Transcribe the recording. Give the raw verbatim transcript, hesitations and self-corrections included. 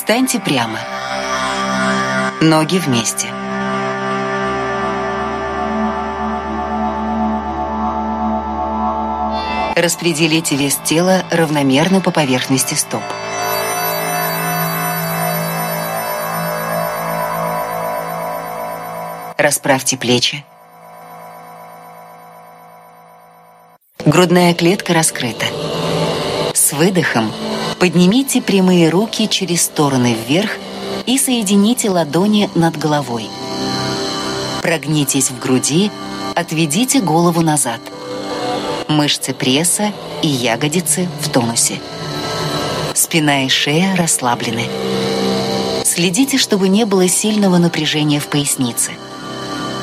Встаньте прямо. Ноги вместе. Распределите вес тела равномерно по поверхности стоп. Расправьте плечи. Грудная клетка раскрыта. С выдохом поднимите прямые руки через стороны вверх и соедините ладони над головой. Прогнитесь в груди, отведите голову назад. Мышцы пресса и ягодицы в тонусе. Спина и шея расслаблены. Следите, чтобы не было сильного напряжения в пояснице.